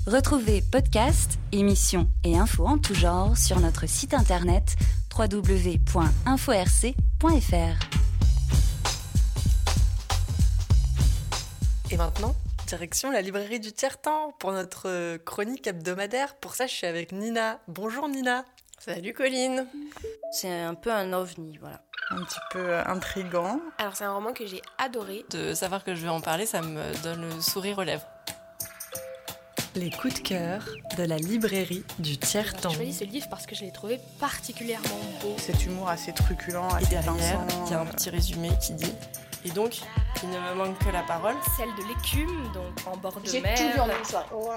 Retrouvez podcasts, émissions et infos en tout genre sur notre site internet www.inforc.fr. Et maintenant, direction la librairie du Tiers-Temps pour notre chronique hebdomadaire. Pour ça, je suis avec Nina. Bonjour Nina. Salut Colline. C'est un peu un ovni, voilà. Un petit peu intriguant. Alors c'est un roman que j'ai adoré. De savoir que je vais en parler, ça me donne le sourire aux lèvres. Les coups de cœur de la librairie du Tiers-Temps. J'ai choisi ce livre parce que je l'ai trouvé particulièrement beau. Cet humour assez truculent, Et assez derrière, pinçant. il y a un petit résumé qui dit « Et donc, il ne me manque que la parole. Celle de l'écume, donc en bord de J'ai mer. tout lu en même soir. Wow.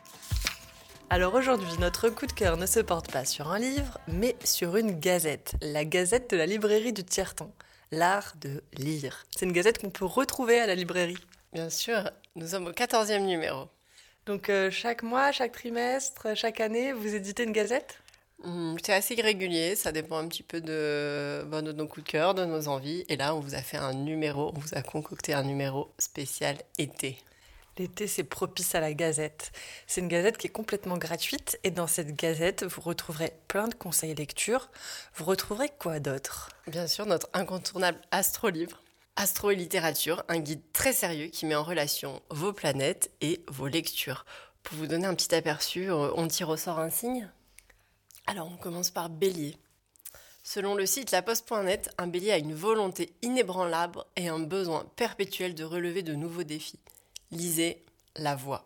Alors aujourd'hui, notre coup de cœur ne se porte pas sur un livre, mais sur une gazette. La gazette de la librairie du Tiers-Temps. L'art de lire. C'est une gazette qu'on peut retrouver à la librairie. Bien sûr, nous sommes au 14e numéro. Donc chaque mois, chaque trimestre, chaque année, vous éditez une gazette ? C'est assez irrégulier, ça dépend un petit peu de nos coups de cœur, de nos envies. Et là, on vous a fait un numéro, on vous a concocté un numéro spécial été. L'été, c'est propice à la gazette. C'est une gazette qui est complètement gratuite et dans cette gazette, vous retrouverez plein de conseils lecture. Vous retrouverez quoi d'autre ? Bien sûr, notre incontournable Astro-livre. Astro et littérature, un guide très sérieux qui met en relation vos planètes et vos lectures. Pour vous donner un petit aperçu, on tire au sort un signe. Alors, on commence par Bélier. Selon le site laposte.net, un Bélier a une volonté inébranlable et un besoin perpétuel de relever de nouveaux défis. Lisez La Voix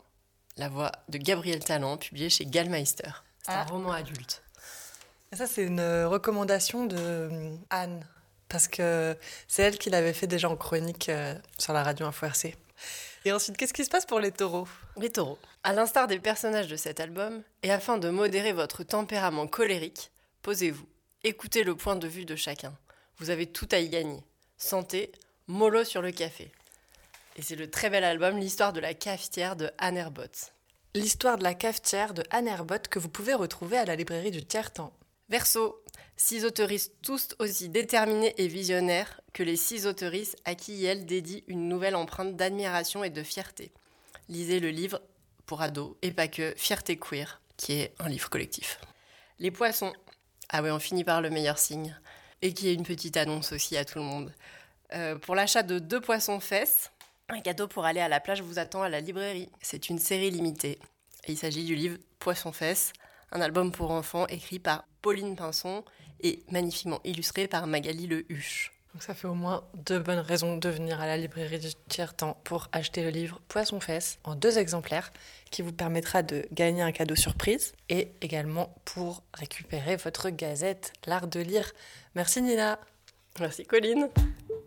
de Gabriel Talent, publié chez Gallmeister. C'est un roman adulte. Et ça, c'est une recommandation de Anne, parce que c'est elle qui l'avait fait déjà en chronique sur la radio Info RC. Et ensuite, qu'est-ce qui se passe pour les taureaux ? Les taureaux. À l'instar des personnages de cet album, et afin de modérer votre tempérament colérique, posez-vous. Écoutez le point de vue de chacun. Vous avez tout à y gagner. Santé, mollo sur le café. Et c'est le très bel album L'histoire de la cafetière de Anne Herbot. L'histoire de la cafetière de Anne Herbot que vous pouvez retrouver à la librairie du Tiers-Temps. Verseau. 6 autoristes tous aussi déterminés et visionnaires que les 6 autoristes à qui elle dédie une nouvelle empreinte d'admiration et de fierté. Lisez le livre pour ados et pas que Fierté queer, qui est un livre collectif. Les poissons. Ah ouais, on finit par le meilleur signe. Et qui est une petite annonce aussi à tout le monde. Pour l'achat de 2 poissons fesses, un cadeau pour aller à la plage vous attend à la librairie. C'est une série limitée. Et il s'agit du livre Poissons fesses, un album pour enfants écrit par Pauline Pinson et magnifiquement illustré par Magali Le Huche. Donc ça fait au moins 2 bonnes raisons de venir à la librairie du Tiers-Temps pour acheter le livre Poissons fesses en 2 exemplaires qui vous permettra de gagner un cadeau surprise et également pour récupérer votre gazette L'art de lire. Merci Nina. Merci Colline.